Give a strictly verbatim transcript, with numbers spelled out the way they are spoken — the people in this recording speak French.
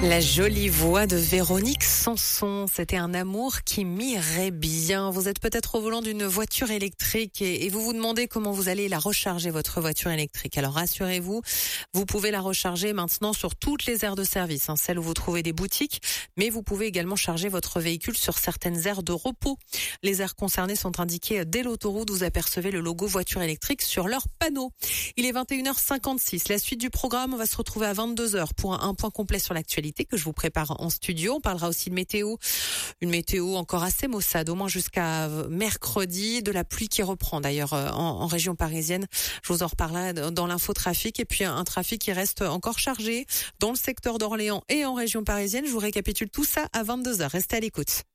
La jolie voix de Véronique Sanson, c'était un amour qui m'irait bien. Vous êtes peut-être au volant d'une voiture électrique et, et vous vous demandez comment vous allez la recharger, votre voiture électrique. Alors rassurez-vous, vous pouvez la recharger maintenant sur toutes les aires de service, hein, celles où vous trouvez des boutiques, mais vous pouvez également charger votre véhicule sur certaines aires de repos. Les aires concernées sont indiquées dès l'autoroute, vous apercevez le logo voiture électrique sur leur panneau. Il est vingt et une heures cinquante-six, la suite du programme, on va se retrouver à vingt-deux heures pour un, un point complet sur l'actualité que je vous prépare en studio. On parlera aussi de météo, une météo encore assez maussade, au moins jusqu'à mercredi, de la pluie qui reprend d'ailleurs en, en région parisienne. Je vous en reparlerai dans l'infotrafic et puis un trafic qui reste encore chargé dans le secteur d'Orléans et en région parisienne. Je vous récapitule tout ça à vingt-deux heures. Restez à l'écoute.